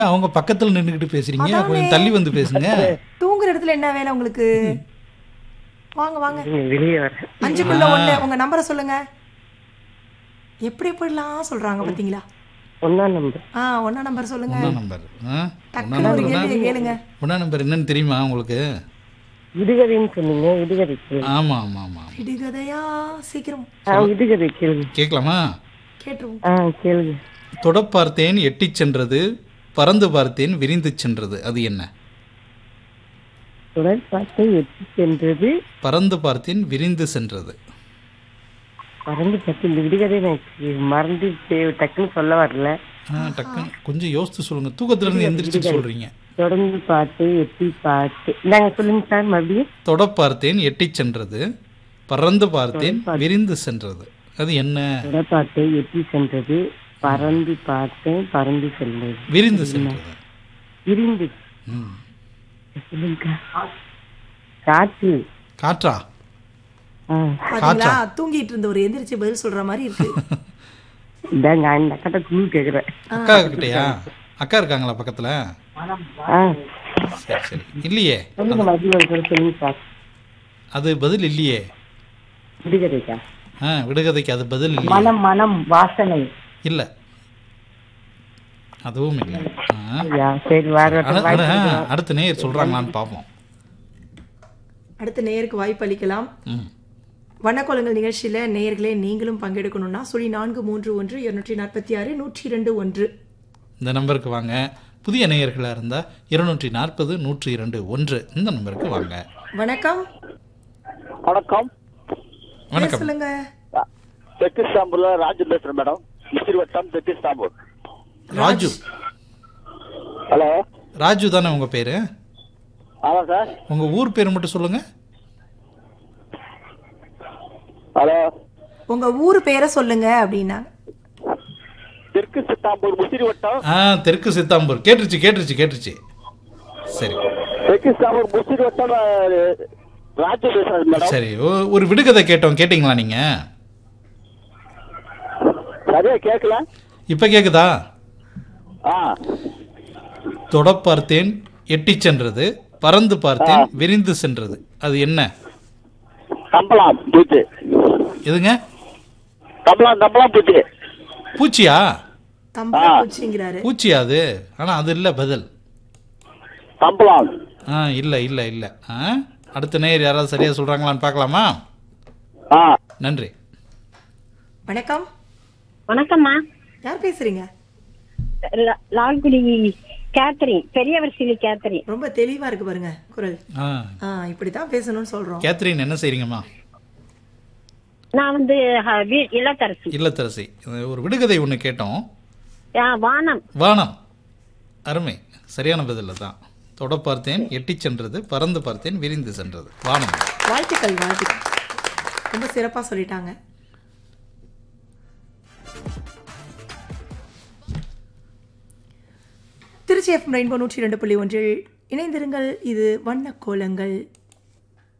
அவங்க பக்கத்துல நின்னுகிட்டு பேசுறீங்க. அதானே. கொஞ்சம் தள்ளி வந்து பேசுங்க. தூங்குற இடத்துல என்ன வேலை உங்களுக்கு? வாங்க வாங்க. வெளியே வரேன். 5க்குள்ள 1 உங்க நம்பரை சொல்லுங்க. எப்படிலாம் சொல்றாங்க பாத்தீங்களா? 1ஆம் நம்பர். ஒன்னா நம்பர் சொல்லுங்க. ஒண்ணா நம்பர். டக்குனு ஒரு கேள்வி கேளுங்க. ஒண்ணா நம்பர் என்னன்னு தெரியுமா உங்களுக்கு? விடுகதைன்னு சொன்னீங்க. விடுகதை கேள்வி. ஆமா ஆமா ஆமா. விடுகதையா? சீக்கிரம் விடுகதை கேள்வி. கேட்கலாமா? கேட்டுருவோம். கேள்வி. தொட பார்த்தேன் எட்டிச் சென்றது, பறந்து பார்த்தேன் விரிந்து சென்றது. அது என்ன? தொடர் பார்த்து எட்டி சென்றது. பறந்து பார்த்தேன் விரிந்து சென்றது. பறந்து பார்த்து இந்த விடுகதை எனக்கு மறந்து டக்குன்னு சொல்ல வரல. டக்குன்னு கொஞ்சம் யோசித்து சொல்லுங்க. தூக்கத்துல இருந்து எந்திரிச்சு சொல்றீங்க. தொடர்ந்து பார்த்து எட்டி பார்த்து நாங்க சொல்லுங்க சார் மறுபடியும். தொட பார்த்தேன் எட்டிச் சென்றது, பறந்து பார்த்தேன் விரிந்து சென்றது. அது என்ன? தொடர் பார்த்து எட்டி சென்றது, பறந்து பார்த்தேன் பறந்து சென்றது, விரிந்து சென்றது. விரிந்து. ம். சொல்லுங்க. காற்று. காற்றா? பாத்தீங்களா? தூங்கிட்டு இருந்த ஒரு எந்திரிச்சு பதில் சொல்ற மாதிரி இருக்கு. இதாங்க அந்த அக்கா குழு கேக்குறேன். அக்கா கிட்டயா? அக்கா இருக்காங்களா பக்கத்துல? சரி சரி. இல்லையே, சொல்லுங்க மறுபடியும் சொல்லுங்க சார். அது பதில் இல்லையே. விடுகதைக்கா? விடுகதைக்கு அது பதில் இல்லையே. மனம் மனம் வாசனை. இல்ல, அதுவும் இல்லை. சரி வேற அடுத்த நேயர் சொல்றாங்களான்னு பார்ப்போம். அடுத்த நேயருக்கு வாய்ப்பு அளிக்கலாம். ம். வண்ணக்கோலங்கள் நிகழ்ச்சியில நேயர்களே நீங்களும் பங்கெடுக்கணும்னா 0431 இந்த நம்பருக்கு வாங்க. புதிய நேயர்களாக இருந்தால் 240-102-1 இந்த நம்பருக்கு வாங்க. வணக்கம். வணக்கம். வணக்கம். சொல்லுங்க. தெற்கு இஸ்தாம்பூர்ல ராஜு பேசுறேன் மேடம். மிஸ்திரி வட்டம் தெற்கு இஸ்தாம்பூர். ராஜு. ஹலோ. ராஜு தானே உங்க பேரு? ஆமா சார். உங்க ஊர் பேர் மட்டும் சொல்லுங்க. ஹலோ. உங்க ஊர் பேரை சொல்லுங்க அப்படின்னா. தெற்கு சித்தாம்பூர் முசிறி வட்டம். தெற்கு சித்தாம்பூர். கேட்டுருச்சு. சரி. தெற்கு இஸ்தாம்பூர் முசிறி வட்டம் ராஜு பேசுறேன் மேடம். சரி, ஒரு விடுகதை கேட்டோம், கேட்டீங்களா நீங்க? சரியா கேட்கல. இப்ப கேக்குதா? ஆ. தொட பார்த்தேன் எட்டிச் சென்றது, பறந்து பார்த்தேன் விரிந்து சென்றது. அது என்ன? தம்பலாம் பூச்சி. எதுங்க? தம்பலாம் பூச்சி. பூச்சியா? தம்பளா பூச்சிங்கிறாரு. பூச்சியா அது? ஆனா அது இல்ல பதில். தம்பலாம். இல்ல. அடுத்த நேயர் யாராவது சரியா சொல்றாங்களான்னு பார்க்கலாமா? நன்றி. வணக்கம். வணக்கம்மா. யார் பேசுறீங்க? Lalgudi Catherine, பெரியவர்சிலி Catherine. ரொம்ப தெளிவா இருக்கு பாருங்க குரல். இப்படித்தான் பேசணும்னு சொல்றோம். கேத்ரின் என்ன செய்றீங்கம்மா? நான் வந்து இல்லத்தரசி. ஒரு விடுகதை ஒண்ணு கேட்டோம். வானம். அருமை, சரியான பதில் தான். தொட பார்த்தேன் எட்டிச் சென்றது, பறந்து பார்த்தேன் விரிந்து சென்றது. வானம். வாழ்த்துக்கள். ரொம்ப சிறப்பா சொல்லிட்டாங்க. திருச்சி FM ரெயின்போ 102.1 இணைந்திருங்கள். இது வண்ண கோலங்கள்.